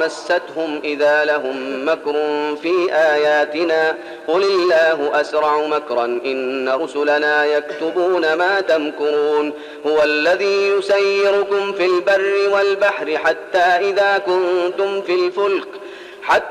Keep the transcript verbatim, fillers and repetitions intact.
مستهم إذا لهم مكر في آياتنا قل الله أسرع مكرا إن رسلنا يكتبون ما تمكرون هو الذي يسيركم في البر والبحر حتى إذا كنتم في الفلك حتى